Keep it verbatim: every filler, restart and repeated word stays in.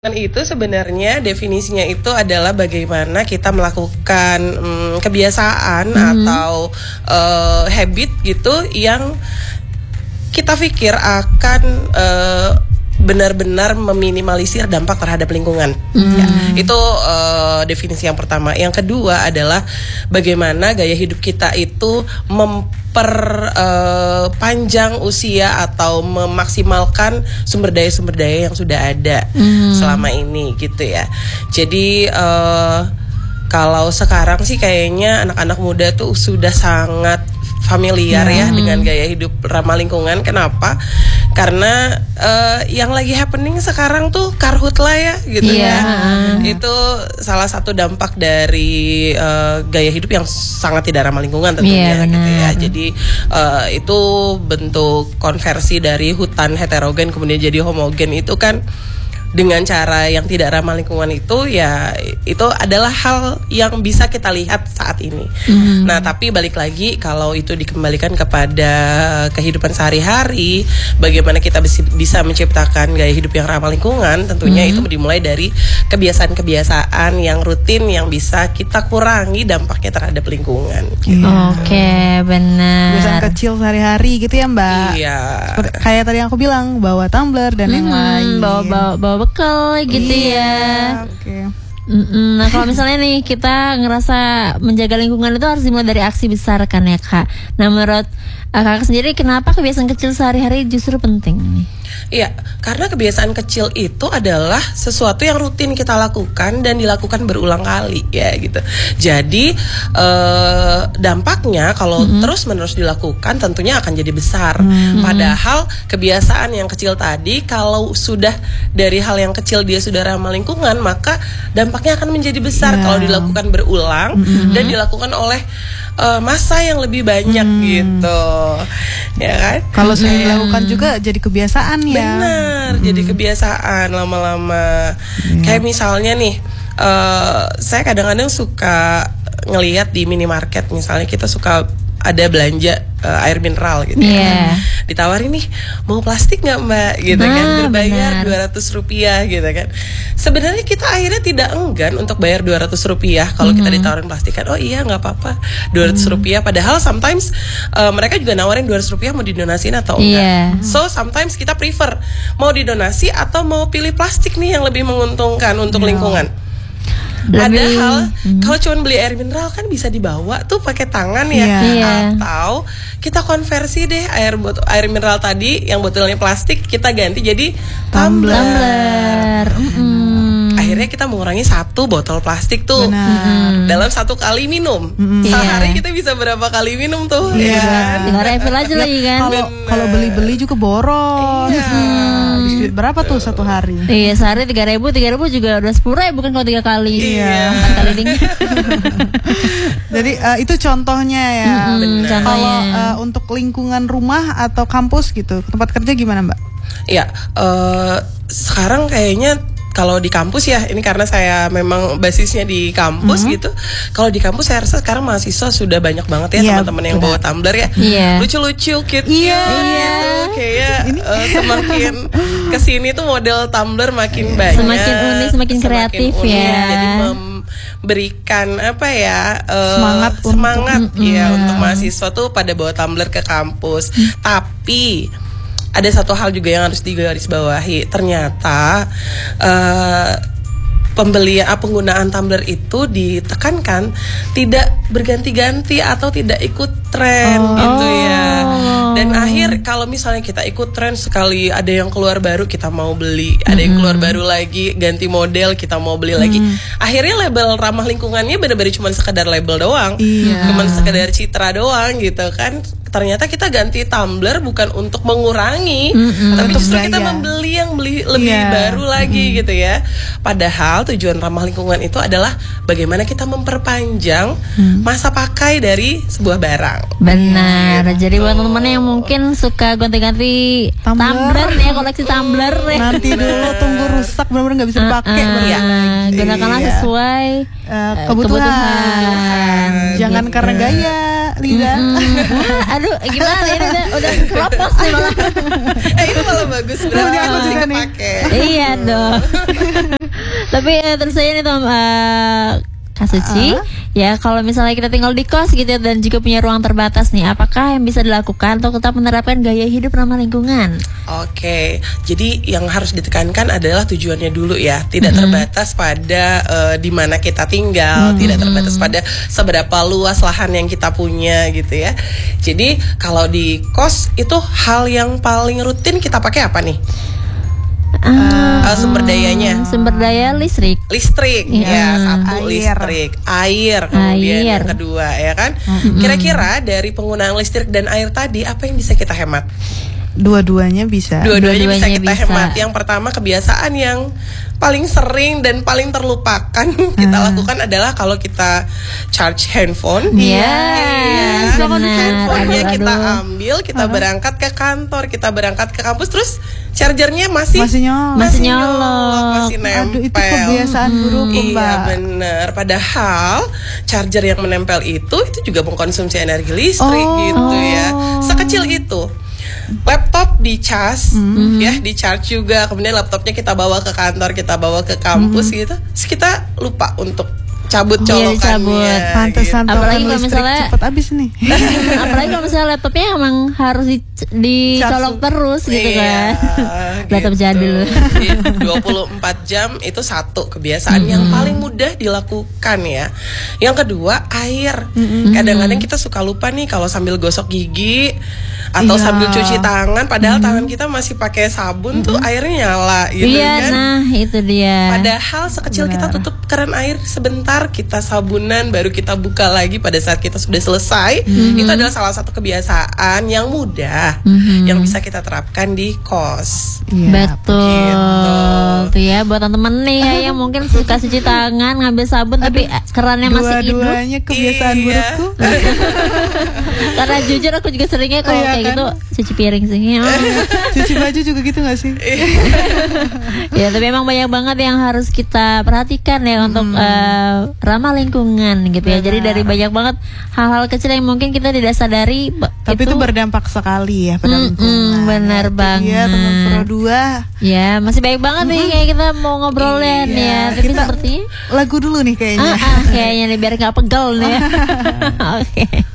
Dan itu sebenarnya definisinya itu adalah bagaimana kita melakukan hmm, kebiasaan hmm. atau uh, habit gitu yang kita pikir akan uh, benar-benar meminimalisir dampak terhadap lingkungan. Hmm. Ya, itu uh, definisi yang pertama. Yang kedua adalah bagaimana gaya hidup kita itu memperpanjang uh, usia atau memaksimalkan sumber daya-sumber daya yang sudah ada hmm. selama ini gitu ya. Jadi uh, kalau sekarang sih kayaknya anak-anak muda tuh sudah sangat familiar hmm. ya dengan gaya hidup ramah lingkungan. Kenapa? Karena uh, yang lagi happening sekarang tuh karhutla ya gitu yeah. ya. Itu salah satu dampak dari uh, gaya hidup yang sangat tidak ramah lingkungan tentunya yeah, gitu ya. Jadi uh, itu bentuk konversi dari hutan heterogen kemudian jadi homogen itu kan dengan cara yang tidak ramah lingkungan itu ya itu adalah hal yang bisa kita lihat saat ini. Mm. Nah tapi balik lagi kalau itu dikembalikan kepada kehidupan sehari-hari, bagaimana kita bisa menciptakan gaya hidup yang ramah lingkungan, tentunya mm. itu dimulai dari kebiasaan-kebiasaan yang rutin yang bisa kita kurangi dampaknya terhadap lingkungan. Gitu. Oke okay, benar. Kebiasaan kecil sehari-hari gitu ya Mbak. Iya. Seperti, kayak tadi yang aku bilang bawa tumbler dan mm-hmm. yang lain. Bawa bawa bawa bekal gitu iya, ya. Oke. Okay. Nah kalau misalnya nih kita ngerasa menjaga lingkungan itu harus dimulai dari aksi besar kan ya Kak. Nah menurut uh, Kakak sendiri kenapa kebiasaan kecil sehari-hari justru penting nih? Iya, karena kebiasaan kecil itu adalah sesuatu yang rutin kita lakukan dan dilakukan berulang kali ya gitu. Jadi eh, dampaknya kalau mm-hmm. terus-menerus dilakukan tentunya akan jadi besar. Mm-hmm. Padahal kebiasaan yang kecil tadi kalau sudah dari hal yang kecil dia sudah ramah lingkungan, maka dampaknya akan menjadi besar yeah. kalau dilakukan berulang mm-hmm. dan dilakukan oleh uh, massa yang lebih banyak mm. gitu. Ya kan? Kalau sudah dilakukan juga jadi kebiasaan ya. Benar, hmm. jadi kebiasaan lama-lama. Hmm. Kayak misalnya nih, uh, saya kadang-kadang suka ngelihat di minimarket, misalnya kita suka ada belanja uh, air mineral gitu yeah. kan. Ditawarin nih, mau plastik nggak Mbak? Gitu nah, kan, berbayar dua ratus rupiah gitu kan. Sebenarnya kita akhirnya tidak enggan untuk bayar dua ratus rupiah kalau mm-hmm. kita ditawarin plastik kan. Oh iya nggak apa-apa, dua ratus rupiah. Padahal sometimes uh, mereka juga nawarin dua ratus rupiah mau didonasiin atau enggak. Yeah. So sometimes kita prefer mau didonasi atau mau pilih plastik nih yang lebih menguntungkan untuk yeah. lingkungan. Padahal mm-hmm. kalau cuma beli air mineral kan bisa dibawa tuh pakai tangan ya, yeah. atau kita konversi deh air botol air mineral tadi yang botolnya plastik kita ganti jadi tumbler. tumbler. Mm-hmm. Akhirnya kita mengurangi satu botol plastik tuh mm-hmm. dalam satu kali minum. Mm-hmm. Sehari yeah. kita bisa berapa kali minum tuh? Iya. Yeah. Yeah. Tinggal refill aja lagi kan. Kalau kalau beli-beli juga boros. Iya. Hmm. Berapa tuh satu hari? Iya sehari tiga ribu, tiga ribu juga udah sepuluh ribu kan kalau tiga kali. Iya. Empat kali ding. Jadi uh, itu contohnya ya. Mm-hmm. Kalau uh, untuk lingkungan rumah atau kampus gitu, tempat kerja gimana Mbak? Iya. Uh, sekarang kayaknya kalau di kampus ya, ini karena saya memang basisnya di kampus mm-hmm. gitu. Kalau di kampus saya rasa sekarang mahasiswa sudah banyak banget ya yeah, teman-teman yang bawa tumbler ya, yeah. lucu-lucu, cute. Iya. Yeah. Kayak uh, semakin kesini tuh model tumbler makin banyak, semakin unik, semakin, semakin kreatif unik, ya. Jadi memberikan apa ya uh, semangat, semangat untuk, ya mm-hmm. untuk mahasiswa tuh pada bawa tumbler ke kampus. Mm. Tapi ada satu hal juga yang harus digarisbawahi. Ternyata uh, pembelian uh, penggunaan tumbler itu ditekankan tidak berganti-ganti atau tidak ikut tren oh. gitu ya. Dan akhir kalau misalnya kita ikut tren sekali ada yang keluar baru kita mau beli, ada yang keluar baru lagi ganti model kita mau beli mm. lagi. Akhirnya label ramah lingkungannya benar-benar cuma sekedar label doang, yeah. cuma sekedar citra doang gitu kan. Ternyata kita ganti tumbler bukan untuk mengurangi, mm-hmm. tapi justru kita membeli yang beli lebih yeah. baru lagi mm-hmm. gitu ya. Padahal tujuan ramah lingkungan itu adalah bagaimana kita memperpanjang mm. masa pakai dari sebuah barang. Benar. Yeah. Jadi buat teman-teman yang mungkin suka ganti-ganti tumbler, tumbler ya, koleksi tumbler ya. Nanti dulu tunggu rusak benar-benar nggak bisa dipakai. Uh, uh, ya. Gunakanlah iya. sesuai uh, kebutuhan. kebutuhan. Jangan Bener. karena gaya. Lida. Mm-mm. Aduh, gimana ini udah udah keropos nih malah. Eh itu malah bagus berarti Punya aku masih juga nih. kepake. Iya dong. Tapi eh, terus saya nih Tom, eh, Kak Suci, Uh. ya kalau misalnya kita tinggal di kos gitu ya, dan juga punya ruang terbatas nih, apakah yang bisa dilakukan untuk tetap menerapkan gaya hidup ramah lingkungan? Oke, jadi yang harus ditekankan adalah tujuannya dulu ya, tidak Mm-hmm. terbatas pada eh, di mana kita tinggal, Mm-hmm. tidak terbatas pada seberapa luas lahan yang kita punya gitu ya. Jadi kalau di kos itu hal yang paling rutin kita pakai apa nih? Ah, Eh, sumber dayanya. sumber daya listrik. Listrik Iya. ya, satu Air. listrik, air kemudian Air. yang kedua ya kan. Kira-kira dari penggunaan listrik dan air tadi apa yang bisa kita hemat? Dua-duanya bisa. Dua-duanya bisa Dua-duanya kita bisa. hemat. Yang pertama kebiasaan yang paling sering dan paling terlupakan kita lakukan adalah kalau kita charge handphone. Yes, Iya. benar. Handphonenya Aduh, kita aduh. ambil, kita berangkat ke kantor, kita berangkat ke kampus, terus chargernya masih Masih nyolok. Masih nyolok. masih nempel. Aduh, itu kebiasaan buruk, Iya Mbak. benar. Padahal charger yang menempel itu itu juga mengkonsumsi energi listrik Oh. gitu ya. Sekecil itu. Laptop dicas, ya, di charge juga. Kemudian laptopnya kita bawa ke kantor, kita bawa ke kampus gitu. Terus kita lupa untuk cabut Iya, colokannya. dicabut. Pantesan gitu. Apalagi token kalau listrik misalnya- cepet habis nih. Apalagi kalau misalnya laptopnya emang harus di, dicolok Cas- terus gitu Iya, kan. Laptop gitu. jadul. Iya, dua puluh empat jam itu satu kebiasaan yang paling mudah dilakukan ya. Yang kedua, air. Kadang-kadang kita suka lupa nih kalau sambil gosok gigi atau Iya. sambil cuci tangan, padahal tangan kita masih pakai sabun tuh airnya nyala gitu Iya, kan. nah itu dia. Padahal sekecil kita tutup keran air sebentar, kita sabunan, baru kita buka lagi pada saat kita sudah selesai. Itu adalah salah satu kebiasaan yang mudah yang bisa kita terapkan di kos. Iya. Betul. gitu. Tuh ya buat teman-teman nih ya, yang mungkin suka cuci tangan, ngambil sabun tapi eh, kerannya masih hidup. Dua-duanya kebiasaan Iya. burukku. Karena jujur aku juga seringnya kalau Iya kayak kan? gitu cuci piring sih. Ya. Cuci baju juga gitu gak sih? Ya tapi emang banyak banget yang harus kita perhatikan ya untuk eh, ramah lingkungan gitu ya. Jadi dari banyak banget hal-hal kecil yang mungkin kita tidak sadari, ba- Tapi itu berdampak sekali ya pada Mm-mm, lingkungan. benar Itu banget. Iya, teman Pro dua. ya masih baik banget nih kayak kita mau ngobrolin Iya, ya. Tapi kita- sepertinya Lagu dulu nih kayaknya. ah, ah, kayaknya nih biar nggak pegel nih. Oke.